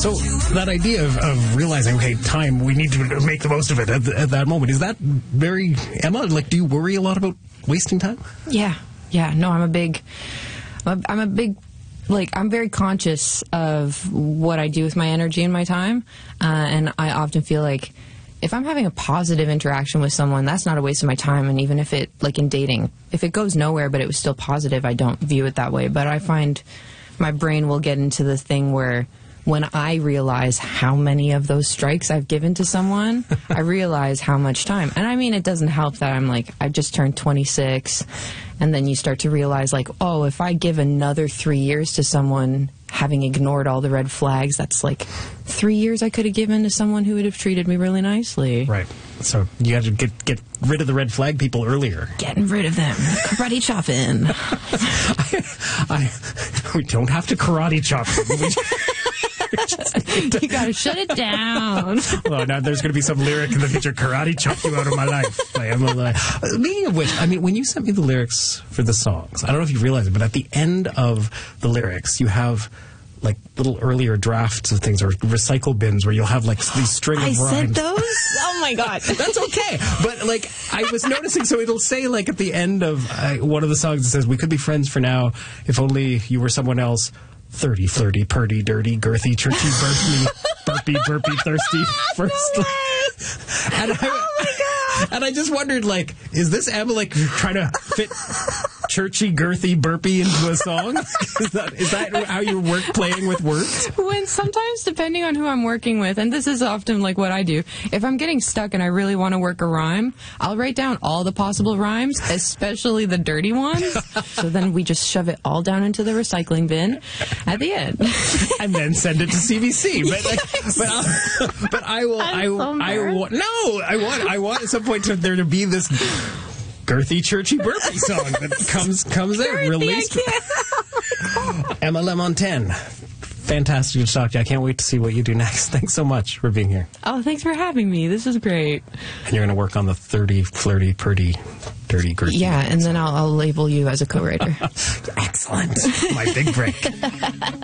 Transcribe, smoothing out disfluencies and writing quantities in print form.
So that idea of realizing, okay, time, we need to make the most of it at that moment, is that very, Emma, like, do you worry a lot about wasting time? Yeah. No, I'm a big, like, I'm very conscious of what I do with my energy and my time. And I often feel like if I'm having a positive interaction with someone, that's not a waste of my time. And even if it, like in dating, if it goes nowhere, but it was still positive, I don't view it that way. But I find my brain will get into the thing where when I realize how many of those strikes I've given to someone, I realize how much time. And I mean, it doesn't help that I'm like, I just turned 26. And then you start to realize, like, oh, if I give another 3 years to someone having ignored all the red flags, that's like 3 years I could have given to someone who would have treated me really nicely. Right. So you got to get rid of the red flag people earlier. Getting rid of them. Karate chopping. We don't have to karate chop them. You gotta shut it down. Well, now there's going to be some lyric in the future, karate chop you out of my life. Speaking of which, I mean, when you sent me the lyrics for the songs, I don't know if you realize it, but at the end of the lyrics, you have like little earlier drafts of things or recycle bins where you'll have like these string of rhymes. I sent those? Oh my God. That's okay. But like, I was noticing, so it'll say like at the end of one of the songs, it says, we could be friends for now if only you were someone else. 30, flirty, purdy, dirty, girthy, churchy, burpy, burpy, thirsty, first. And I just wondered, like, is this Emma, like, trying to fit churchy, girthy, burpy into a song? Is that how you work playing with words? When sometimes, depending on who I'm working with, and this is often like what I do, if I'm getting stuck and I really want to work a rhyme, I'll write down all the possible rhymes, especially the dirty ones. So then we just shove it all down into the recycling bin at the end. And then send it to CBC. But I want at some point there to be this girthy, churchy, burpy song that comes out, released. Emma Lamontaine, fantastic to talk to you. I can't wait to see what you do next. Thanks so much for being here. Oh, thanks for having me. This is great. And you're going to work on the 30, flirty, purdy, dirty, girthy. Yeah, and then I'll label you as a co-writer. Excellent. My big break.